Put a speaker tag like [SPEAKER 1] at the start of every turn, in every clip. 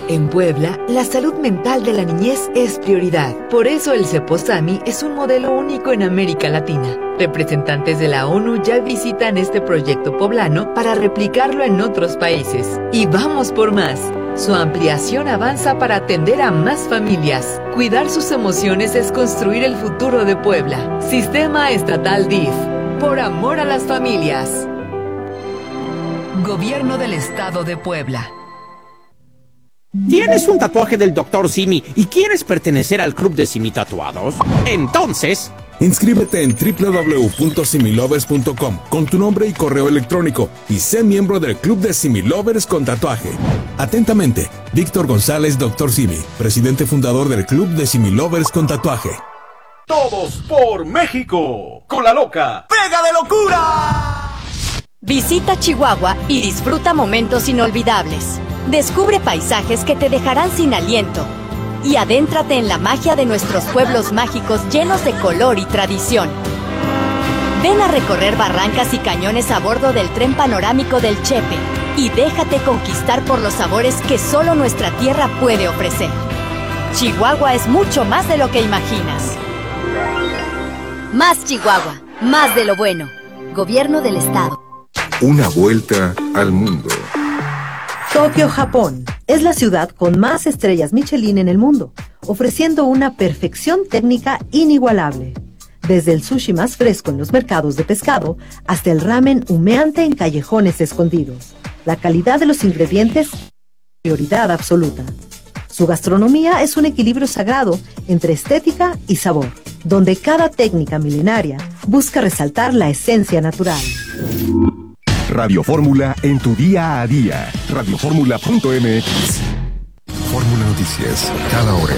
[SPEAKER 1] En Puebla, la salud mental de la niñez es prioridad. Por eso el CEPOSAMI es un modelo único en América Latina. Representantes de la ONU ya visitan este proyecto poblano para replicarlo en otros países. Y vamos por más. Su ampliación avanza para atender a más familias. Cuidar sus emociones es construir el futuro de Puebla. Sistema Estatal DIF. Por amor a las familias. Gobierno del Estado de Puebla.
[SPEAKER 2] ¿Tienes un tatuaje del Dr. Simi y quieres pertenecer al club de Simi Tatuados? Entonces,
[SPEAKER 3] inscríbete en www.similovers.com con tu nombre y correo electrónico y sé miembro del club de Similovers con tatuaje. Atentamente, Víctor González, Dr. Simi, presidente fundador del club de Similovers con tatuaje.
[SPEAKER 4] Todos por México, con la loca ¡Pega de locura!
[SPEAKER 5] Visita Chihuahua y disfruta momentos inolvidables. Descubre paisajes que te dejarán sin aliento y adéntrate en la magia de nuestros pueblos mágicos llenos de color y tradición. Ven a recorrer barrancas y cañones a bordo del tren panorámico del Chepe y déjate conquistar por los sabores que solo nuestra tierra puede ofrecer. Chihuahua es mucho más de lo que imaginas.
[SPEAKER 6] Más Chihuahua, más de lo bueno. Gobierno del Estado.
[SPEAKER 7] Una vuelta al mundo.
[SPEAKER 8] Tokio, Japón, es la ciudad con más estrellas Michelin en el mundo, ofreciendo una perfección técnica inigualable. Desde el sushi más fresco en los mercados de pescado hasta el ramen humeante en callejones escondidos. La calidad de los ingredientes es prioridad absoluta. Su gastronomía es un equilibrio sagrado entre estética y sabor, donde cada técnica milenaria busca resaltar la esencia natural.
[SPEAKER 9] Radio Fórmula en tu día a día. Radioformula.mx.
[SPEAKER 7] Fórmula Noticias, cada hora.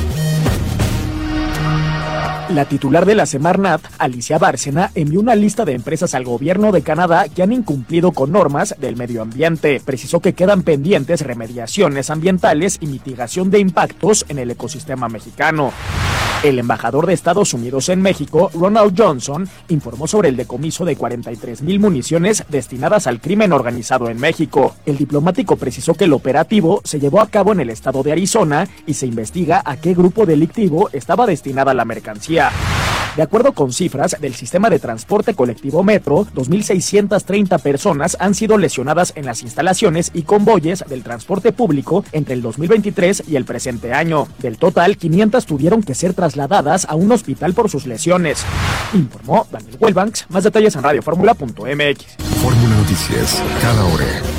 [SPEAKER 10] La titular de la Semarnat, Alicia Bárcena, envió una lista de empresas al gobierno de Canadá que han incumplido con normas del medio ambiente. Precisó que quedan pendientes remediaciones ambientales y mitigación de impactos en el ecosistema mexicano. El embajador de Estados Unidos en México, Ronald Johnson, informó sobre el decomiso de 43,000 municiones destinadas al crimen organizado en México. El diplomático precisó que el operativo se llevó a cabo en el estado de Arizona y se investiga a qué grupo delictivo estaba destinada la mercancía. De acuerdo con cifras del sistema de transporte colectivo Metro, 2,630 personas han sido lesionadas en las instalaciones y convoyes del transporte público entre el 2023 y el presente año. Del total, 500 tuvieron que ser trasladadas a un hospital por sus lesiones. Informó Daniel Wellbanks. Más detalles en radioformula.mx.
[SPEAKER 7] Fórmula Noticias, cada hora.